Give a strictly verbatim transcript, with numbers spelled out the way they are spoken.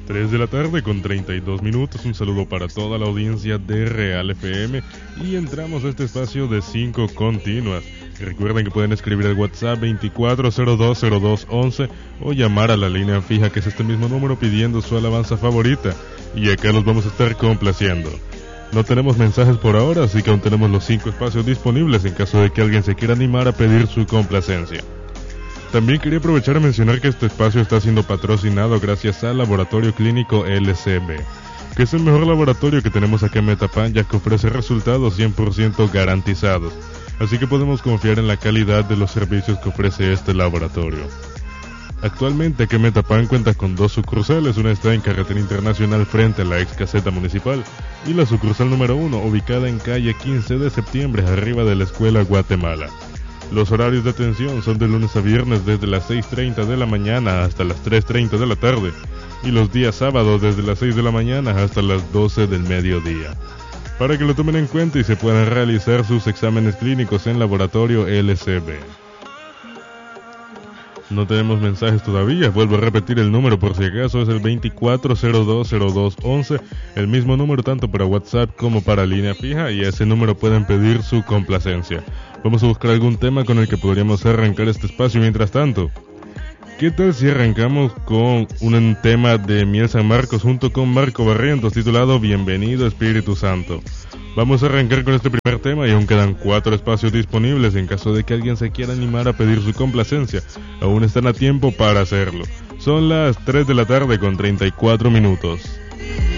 tres de la tarde con treinta y dos minutos. Un saludo para toda la audiencia de Real F M y entramos a este espacio de cinco continuas. Recuerden que pueden escribir al WhatsApp veinticuatro cero dos cero dos once o llamar a la línea fija, que es este mismo número, pidiendo su alabanza favorita, y acá los vamos a estar complaciendo. No tenemos mensajes por ahora, así que aún tenemos los cinco espacios disponibles en caso de que alguien se quiera animar a pedir su complacencia. También quería aprovechar a mencionar que este espacio está siendo patrocinado gracias al Laboratorio Clínico L C B, que es el mejor laboratorio que tenemos acá en Metapan, ya que ofrece resultados cien por ciento garantizados. Así que podemos confiar en la calidad de los servicios que ofrece este laboratorio. Actualmente aquí en Metapan cuenta con dos sucursales, una está en Carretera Internacional frente a la ex caseta municipal, y la sucursal número uno ubicada en calle quince de septiembre, arriba de la Escuela Guatemala. Los horarios de atención son de lunes a viernes desde las seis treinta de la mañana hasta las tres treinta de la tarde, y los días sábados desde las seis de la mañana hasta las doce del mediodía. Para que lo tomen en cuenta y se puedan realizar sus exámenes clínicos en Laboratorio L C B. No tenemos mensajes todavía, vuelvo a repetir el número por si acaso, es el veinticuatro cero dos cero dos once, el mismo número tanto para WhatsApp como para línea fija, y a ese número pueden pedir su complacencia. Vamos a buscar algún tema con el que podríamos arrancar este espacio mientras tanto. ¿Qué tal si arrancamos con un tema de Miel San Marcos junto con Marco Barrientos titulado Bienvenido Espíritu Santo? Vamos a arrancar con este primer tema y aún quedan cuatro espacios disponibles en caso de que alguien se quiera animar a pedir su complacencia. Aún están a tiempo para hacerlo. Son las tres de la tarde con treinta y cuatro minutos.